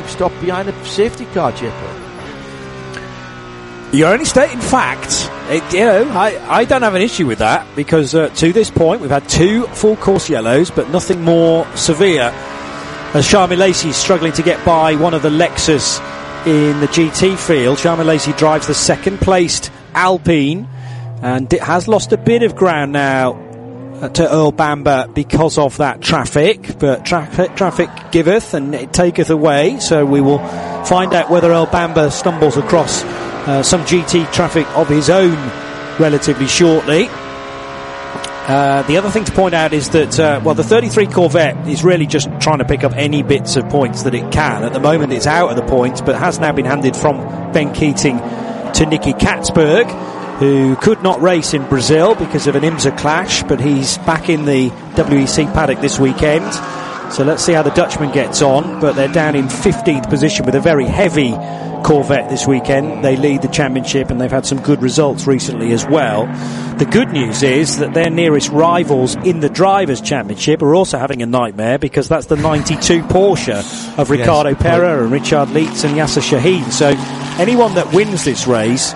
keep stopped behind a safety car, JP? You're only stating facts. I don't have an issue with that because to this point we've had 2 full course yellows, but nothing more severe. As Charmy Lacey's struggling to get by one of the Lexus in the GT field. Charmy Lacey drives the second placed Alpine, and it has lost a bit of ground now to Earl Bamber because of that traffic, but traffic giveth and it taketh away, so we will find out whether Earl Bamber stumbles across some GT traffic of his own relatively shortly. The other thing to point out is that the 33 Corvette is really just trying to pick up any bits of points that it can. At the moment it's out of the points, but has now been handed from Ben Keating to Nicky Katzberg, who could not race in Brazil because of an IMSA clash, but he's back in the WEC paddock this weekend. So let's see how the Dutchman gets on, but they're down in 15th position with a very heavy Corvette this weekend. They lead the championship and they've had some good results recently as well. The good news is that their nearest rivals in the Drivers' Championship are also having a nightmare, because that's the 92 Porsche of Ricardo Pera and Richard Leitz and Yasser Shaheen. So anyone that wins this race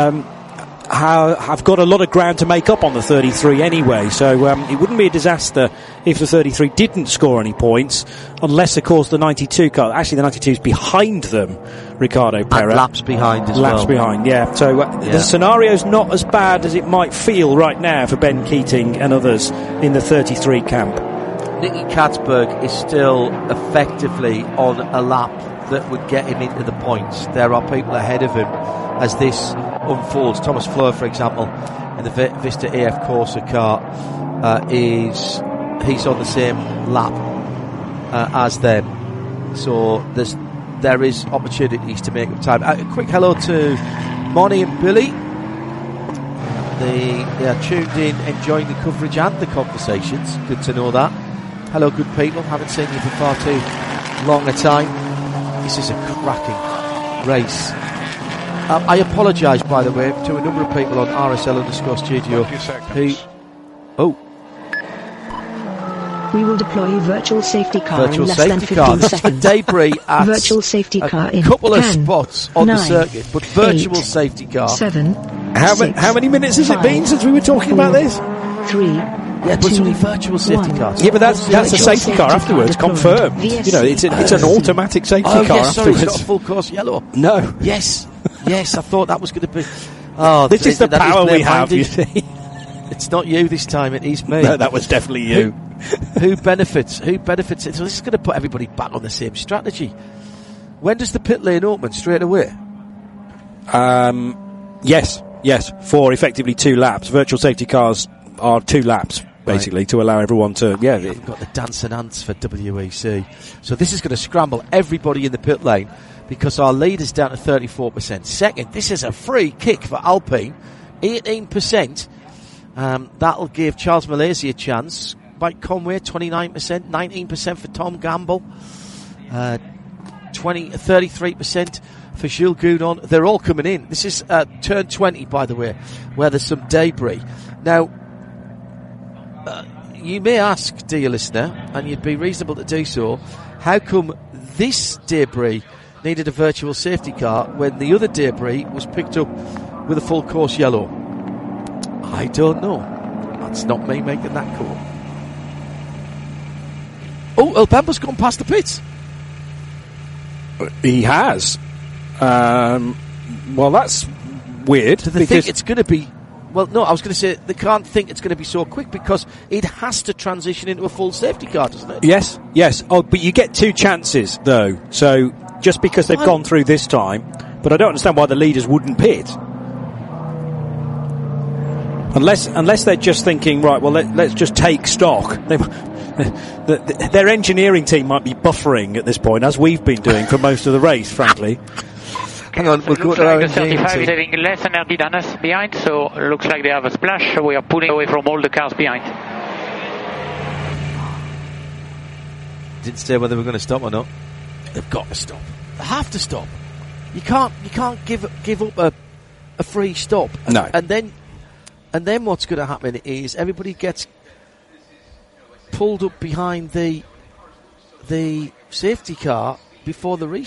have got a lot of ground to make up on the 33 anyway, so it wouldn't be a disaster if the 33 didn't score any points, unless of course the 92 car, actually the 92 is behind them, Ricardo Pera, and laps behind as laps behind, yeah. So the scenario's not as bad as it might feel right now for Ben Keating and others in the 33 camp. Nicky Katzberg is still effectively on a lap that would get him into the points. There are people ahead of him as this unfolds. Thomas Fleur, for example, in the Vista AF Corsa car, he's on the same lap as them. So there is opportunities to make up time. A quick hello to Moni and Billy. They are tuned in, enjoying the coverage and the conversations. Good to know that. Hello, good people. Haven't seen you for far too long a time. This is a cracking race. I apologise, by the way, to a number of people on RSL_studio who... We will deploy virtual safety car virtual in less safety than 15 car. seconds. Debris at virtual safety car a in couple of 10, spots on 9, the circuit, but virtual 8, safety car. 7, How many minutes has it been since we were talking about this? 3, Yeah, but it's only virtual safety cars. Yeah, but that's a safety car afterwards, confirmed. You know, it's an automatic safety car yes, sorry, afterwards. it's not a full course yellow. No. Yes, I thought that was going to be... Oh, this is the power we have, you see. It's not you this time, it is me. No, that was definitely you. Who benefits? So this is going to put everybody back on the same strategy. When does the pit lane open? Straight away? Yes, for effectively 2 laps. Virtual safety cars are 2 laps, basically, to allow everyone to... Yeah, we've got the dancing ants for WEC. So this is going to scramble everybody in the pit lane, because our lead is down to 34%. Second, this is a free kick for Alpine, 18%. That'll give Charles Malaysia a chance. Mike Conway, 29%, 19% for Tom Gamble, 33% for Jules Goudon. They're all coming in. This is turn 20, by the way, where there's some debris. Now, you may ask, dear listener, and you'd be reasonable to do so, how come this debris needed a virtual safety car when the other debris was picked up with a full course yellow? I don't know. That's not me making that call. Oh, Earl Bamber's gone past the pits. He has. Well, that's weird. Do they think it's going to be... Well, no, I was going to say they can't think it's going to be so quick, because it has to transition into a full safety car, doesn't it? Yes. Oh, but you get 2 chances, though. So just because they've gone through this time, but I don't understand why the leaders wouldn't pit. Unless they're just thinking, right, well, let's just take stock. Their engineering team might be buffering at this point, as we've been doing for most of the race, frankly. Hang on, we'll go to our engineering 35 is team. having less energy than us behind, so looks like they have a splash, so we are pulling away from all the cars behind. Didn't say whether we're going to stop or not. They've got to stop. They have to stop. You can't give up a free stop. No. And then what's going to happen is everybody gets pulled up behind the safety car before the